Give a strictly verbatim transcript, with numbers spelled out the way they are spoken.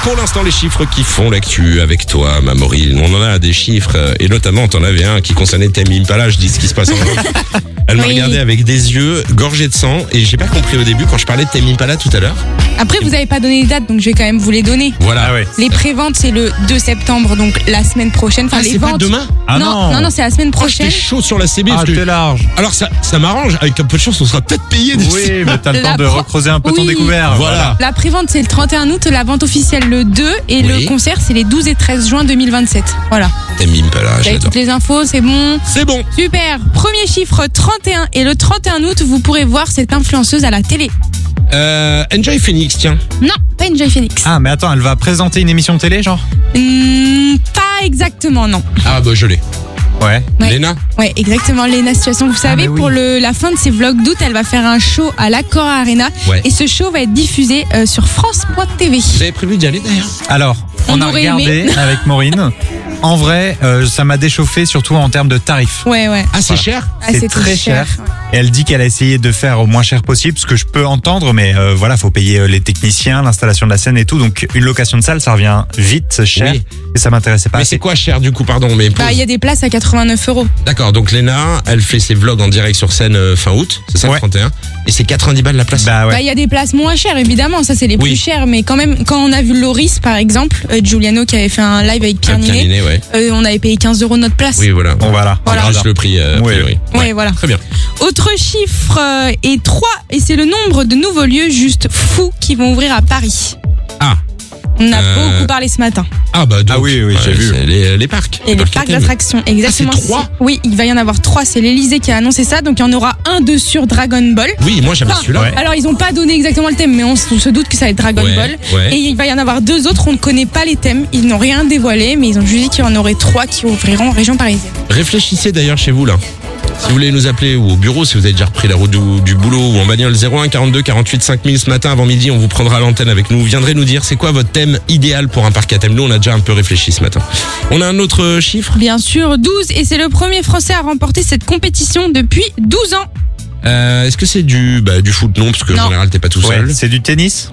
pour l'instant les chiffres qui font l'actu avec toi, ma Maureen. On en a des chiffres et notamment t'en avais un qui concernait Tame Impala. Je dis ce qui se passe en Elle m'a Oui. regardé avec des yeux gorgés de sang et j'ai pas compris au début quand je parlais de Tame Impala tout à l'heure. Après, vous avez pas donné les dates, donc je vais quand même vous les donner. Voilà. Ah ouais. Les préventes, c'est le deux septembre, donc la semaine prochaine. Enfin, Ah, les c'est pas ventes. demain. Ah non, non. non, non, c'est la semaine Oh, j'étais prochaine. chaud sur la C B Ah, parce que t'es large. alors ça ça m'arrange avec un peu de chance on sera peut-être payé d'ici. Oui, mais t'as le La temps de pro- recreuser un peu ton Oui. découvert. Voilà. La prévente, c'est le trente et un août, la vente officielle le deux et Oui. le concert, c'est les douze et treize juin deux mille vingt-sept. Voilà. Tame Impala, Vous avez j'adore. toutes les infos, c'est bon. C'est bon. Super. Premier chiffre, trente et un. Et le trente et un août, vous pourrez voir cette influenceuse à la télé. Euh, Enjoy Phoenix, tiens. Non, pas Enjoy Phoenix. Ah, mais attends, elle va présenter une émission de télé, genre Hmm, pas exactement, non. Ah bah je l'ai. Ouais. Ouais. Léna. Ouais, exactement, Léna Situation. Vous savez, mais oui. pour le, la fin de ses vlogs d'août, elle va faire un show à l'Accor Arena. Ouais. Et ce show va être diffusé euh, sur France point T V. Vous avez prévu d'y aller d'ailleurs? Alors, on, On a aurait regardé aimé. avec Maureen. En vrai, euh, ça m'a déchauffé, surtout en termes de tarifs. Ouais, ouais. Ah c'est Voilà. cher. Ah, c'est c'était très cher. Ouais. Et elle dit qu'elle a essayé de faire au moins cher possible, ce que je peux entendre, mais euh, voilà, faut payer euh, les techniciens, l'installation de la scène et tout. Donc une location de salle, ça revient vite, cher. Oui. Et ça m'intéressait pas Mais assez. c'est quoi cher du coup, pardon, mais Bah, il y a des places à quatre-vingt-neuf euros. D'accord, donc Léna, elle fait ses vlogs en direct sur scène euh, fin août, c'est ça le Ouais. trente et un, et c'est quatre-vingt-dix balles la place. Bah Bah, ouais. il y a des places moins chères, évidemment. Ça, c'est les Oui. plus chères. Mais quand même, quand on a vu Loris, par exemple, euh, Giuliano qui avait fait un live avec Pierre Ah, Pierre Ninet, Ninet, ouais. euh, on avait payé quinze euros notre place. Oui, voilà. Bon voilà. Voilà. Juste le prix, euh, a Ouais. priori. Ouais, voilà. Très bien. Autre chiffre euh, est trois, et c'est le nombre de nouveaux lieux juste fous qui vont ouvrir à Paris. Ah. On a Euh, beaucoup parlé ce matin. Ah bah donc, Ah oui, oui, j'ai vu. c'est Les, les parcs. Et les à parcs thème. d'attractions, exactement. Ah, c'est trois Oui, il va y en avoir trois. C'est l'Elysée qui a annoncé ça. Donc il y en aura un de sur Dragon Ball. Oui, moi j'avais Enfin, celui-là. ouais. Alors ils n'ont pas donné exactement le thème, mais on se on se doute que ça va être Dragon Ouais, Ball. ouais. Et il va y en avoir deux autres. On ne connaît pas les thèmes. Ils n'ont rien dévoilé, mais ils ont juste dit qu'il y en aurait trois qui ouvriront en région parisienne. Réfléchissez d'ailleurs chez vous là. Si vous voulez nous appeler ou au bureau, si vous avez déjà repris la route du, du boulot ou en bagnole, zéro un quarante-deux quarante-huit cinq mille ce matin avant midi, on vous prendra à l'antenne avec nous. Vous viendrez nous dire c'est quoi votre thème idéal pour un parc à thème. Nous on a déjà un peu réfléchi ce matin. On a un autre euh, chiffre. Bien sûr, douze. Et c'est le premier Français à remporter cette compétition depuis douze ans. Euh, Est-ce que c'est du, bah, du foot? Non, parce que en Non. général t'es pas tout Ouais, seul. c'est du tennis.